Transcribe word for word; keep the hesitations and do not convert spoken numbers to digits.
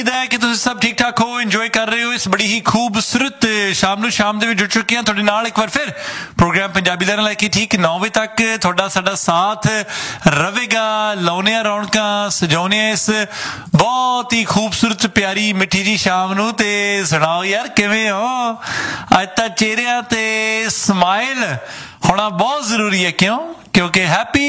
है कि तुम सब ठीक ठाक हो, इंजॉय कर रहे हो इस बड़ी ही खूबसूरत शाम ਨੂੰ ਸ਼ਾਮ ਦੇ ਵਿੱਚ ਜੁੜ ਚੁੱਕੇ ਹਾਂ ਤੁਹਾਡੇ ਨਾਲ ਇੱਕ ਵਾਰ ਫਿਰ ਪ੍ਰੋਗਰਾਮ ਪੰਜਾਬੀ ਲਹਿਰਾਂ ਲੈ ਕੇ ਠੀਕ ਨੌ ਵਜੇ ਤੱਕ ਤੁਹਾਡਾ ਸਾਡਾ ਸਾਥ ਰਵੇਗਾ। ਲਾਉਣੇ ਆ ਰੌਣਕਾਂ, ਸਜਾਉਣੇ ਆ ਇਸ ਬਹੁਤ ਹੀ ਖੂਬਸੂਰਤ ਪਿਆਰੀ ਮਿੱਠੀ ਜੀ ਸ਼ਾਮ ਨੂੰ। ਤੇ ਸੁਣਾਓ ਯਾਰ ਕਿਵੇਂ ਹੋ? ਅੱਜ ਤਾਂ ਚਿਹਰਿਆਂ ਤੇ ਸਮਾਈਲ ਹੋਣਾ ਬਹੁਤ ਜ਼ਰੂਰੀ ਹੈ। ਕਿਉਂ? ਕਿਉਂਕਿ ਹੈਪੀ